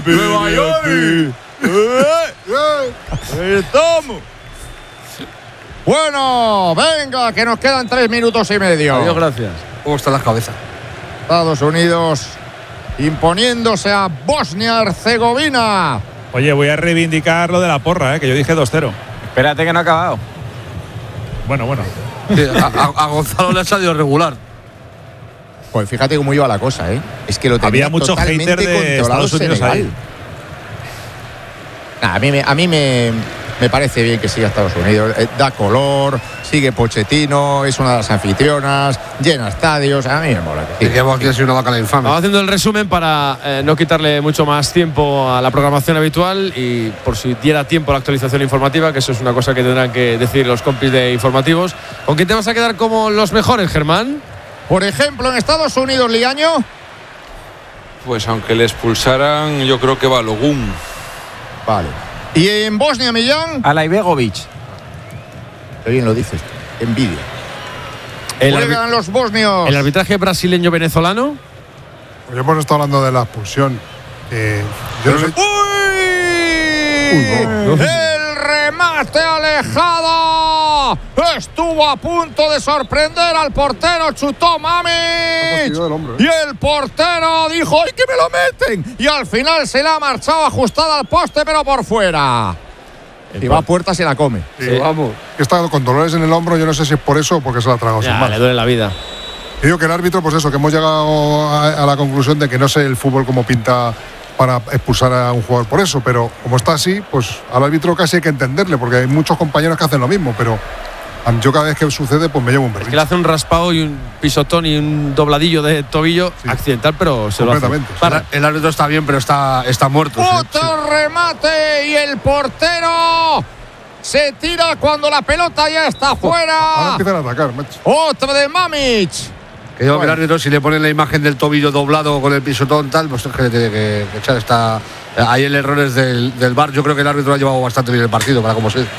Nueva York. Estamos. Bueno, venga, que nos quedan 3 minutos y medio. Adiós, gracias. ¿Cómo están las cabezas? Estados Unidos imponiéndose a Bosnia-Herzegovina. Oye, voy a reivindicar lo de la porra, que yo dije 2-0. Espérate que no ha acabado. Bueno. Sí, a Gonzalo le ha salido regular. Pues fíjate cómo iba la cosa, ¿eh? Es que lo tenía Había mucho totalmente hater de controlado Estados Unidos Senegal. ahí. A mí me parece bien que siga Estados Unidos. Da color, sigue Pochettino, es una de las anfitrionas, llena estadios. A mí me mola. Y que aquí ha sido una vaca la infame. Vamos haciendo el resumen para no quitarle mucho más tiempo a la programación habitual y por si diera tiempo a la actualización informativa, que eso es una cosa que tendrán que decir los compis de informativos. ¿Con quién te vas a quedar como los mejores, Germán? Por ejemplo, en Estados Unidos, Liaño. Pues aunque le expulsaran, yo creo que Balogun. Vale. ¿Y en Bosnia, Millán? Alaibegovic. Qué bien lo dices. Envidia. Juegan los bosnios. ¿El arbitraje brasileño-venezolano? Pues hemos estado hablando de la expulsión. Yo no sé. ¡Uy! ¡El remate alejado! Estuvo a punto de sorprender al portero, chutó Mamić. Y el portero dijo: ¡ay, que me lo meten! Y al final se la ha marchado ajustada al poste, pero por fuera. Si va a puerta se la come. Sí, vamos. Que está con dolores en el hombro, yo no sé si es por eso o porque se la ha tragado sin más. Le duele la vida. Y digo que el árbitro, pues eso, que hemos llegado a la conclusión de que no sé el fútbol cómo pinta para expulsar a un jugador por eso, pero como está así, pues al árbitro casi hay que entenderle, porque hay muchos compañeros que hacen lo mismo, pero yo cada vez que sucede, pues me llevo un berrinche. Es que le hace un raspado y un pisotón y un dobladillo de tobillo accidental, pero se lo hace. El árbitro está bien, pero está muerto. Otro remate y el portero se tira cuando la pelota ya está fuera. Ahora empiezan a atacar, macho. Otro de Mamić. Que digo que el árbitro, si le ponen la imagen del tobillo doblado con el pisotón tal, pues es que le tiene que echar. Ahí el error es del VAR. Yo creo que el árbitro ha llevado bastante bien el partido, para como se.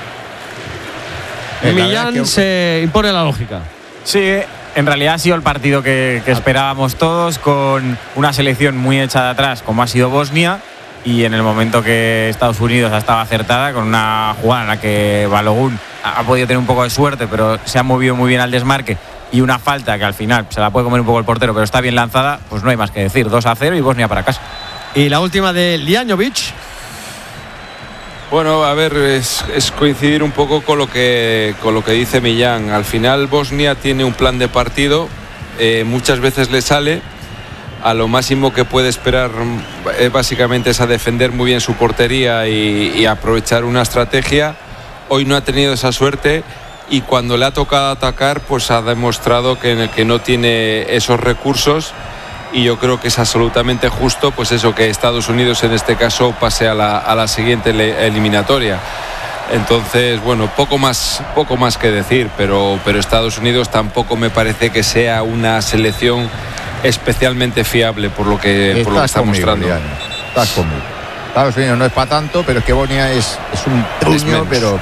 Millán se impone la lógica. Sí, en realidad ha sido el partido que esperábamos todos, con una selección muy hecha de atrás, como ha sido Bosnia, y en el momento que Estados Unidos ha estado acertada, con una jugada en la que Balogun ha podido tener un poco de suerte, pero se ha movido muy bien al desmarque, y una falta que al final se la puede comer un poco el portero, pero está bien lanzada, pues no hay más que decir. 2-0 y Bosnia para casa. Y la última de Liañovic. Bueno, a ver, es coincidir un poco con lo que dice Millán. Al final Bosnia tiene un plan de partido, muchas veces le sale. A lo máximo que puede esperar básicamente es a defender muy bien su portería y aprovechar una estrategia. Hoy no ha tenido esa suerte y cuando le ha tocado atacar, pues ha demostrado que no tiene esos recursos. Y yo creo que es absolutamente justo, pues eso, que Estados Unidos en este caso pase a la siguiente eliminatoria. Entonces, bueno, poco más que decir, pero Estados Unidos tampoco me parece que sea una selección especialmente fiable por lo que está mostrando. Estás conmigo. Estados Unidos no es para tanto, pero es que Bosnia es un truño, pero...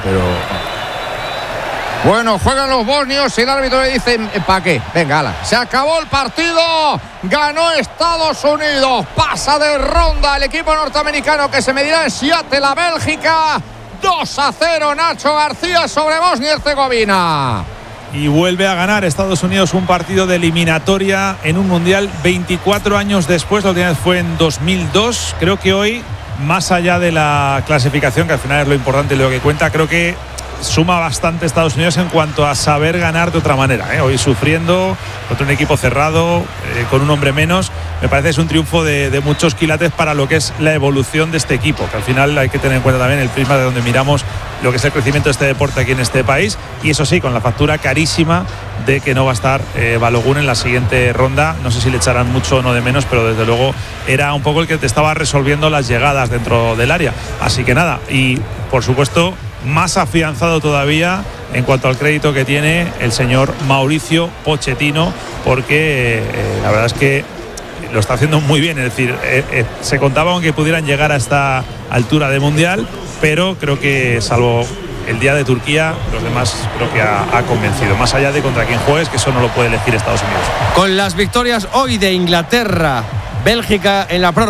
Bueno, juegan los bosnios y el árbitro le dice: ¿para qué? Venga, ala. Se acabó el partido. Ganó Estados Unidos. Pasa de ronda el equipo norteamericano que se medirá en Seattle a Bélgica. 2-0 Nacho García sobre Bosnia y Herzegovina. Y vuelve a ganar Estados Unidos un partido de eliminatoria en un mundial 24 años después. La última vez fue en 2002. Creo que hoy, más allá de la clasificación, que al final es lo importante y lo que cuenta, creo que suma bastante Estados Unidos en cuanto a saber ganar de otra manera, hoy sufriendo contra un equipo cerrado, con un hombre menos. Me parece que es un triunfo de muchos quilates para lo que es la evolución de este equipo, que al final hay que tener en cuenta también el prisma de donde miramos lo que es el crecimiento de este deporte aquí en este país, y eso sí, con la factura carísima de que no va a estar Balogun en la siguiente ronda. No sé si le echarán mucho o no de menos, pero desde luego era un poco el que te estaba resolviendo las llegadas dentro del área. Así que nada, y por supuesto más afianzado todavía en cuanto al crédito que tiene el señor Mauricio Pochettino, porque la verdad es que lo está haciendo muy bien. Es decir, se contaba con que pudieran llegar a esta altura de mundial, pero creo que salvo el día de Turquía, los demás creo que ha convencido, más allá de contra quién juegues, que eso no lo puede elegir Estados Unidos. Con las victorias hoy de Inglaterra, Bélgica en la prórroga.